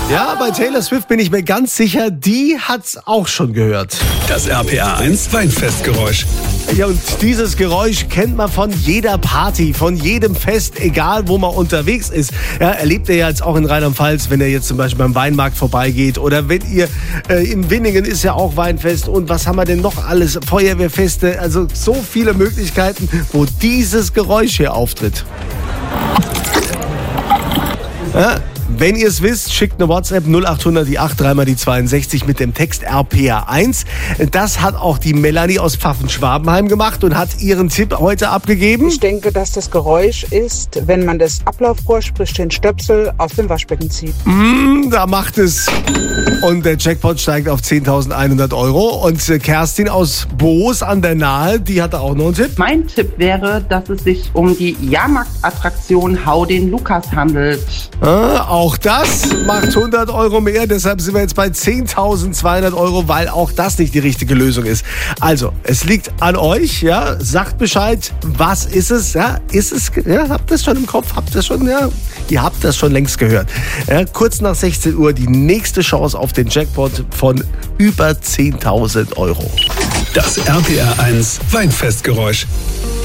Ja, bei Taylor Swift bin ich mir ganz sicher, die hat's auch schon gehört. Das RPA 1 Weinfestgeräusch. Ja, und dieses Geräusch kennt man von jeder Party, von jedem Fest, egal wo man unterwegs ist. Ja, erlebt ihr ja jetzt auch in Rheinland-Pfalz, wenn ihr jetzt zum Beispiel beim Weinmarkt vorbeigeht oder wenn ihr in Winningen ist ja auch Weinfest und was haben wir denn noch alles? Feuerwehrfeste, also so viele Möglichkeiten, wo dieses Geräusch hier auftritt. Ja, wenn ihr es wisst, schickt eine WhatsApp 0800 die 8 3 mal die 62 mit dem Text RPA1. Das hat auch die Melanie aus Pfaffen-Schwabenheim gemacht und hat ihren Tipp heute abgegeben. Ich denke, dass das Geräusch ist, wenn man das Ablaufrohr, sprich den Stöpsel, aus dem Waschbecken zieht. Da macht es. Und der Jackpot steigt auf 10.100 €. Und Kerstin aus Boos an der Nahe, die hatte auch noch einen Tipp. Mein Tipp wäre, dass es sich um die Jahrmarktattraktion Hau den Lukas handelt. Auch das macht 100 € mehr, deshalb sind wir jetzt bei 10.200 €, weil auch das nicht die richtige Lösung ist. Also, es liegt an euch, ja, sagt Bescheid, was ist es, ja, habt ihr es schon im Kopf, ihr habt das schon längst gehört. Ja, kurz nach 16 Uhr die nächste Chance auf den Jackpot von über 10.000 €. Das RPA 1 Weinfestgeräusch.